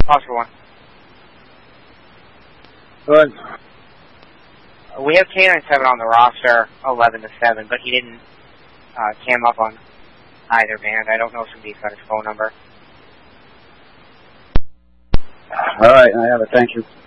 Pause for 1. Good. We have K97 on the roster, 11 to 7, but he didn't cam up on either band. I don't know if somebody's got his phone number. All right, I have it. Thank you.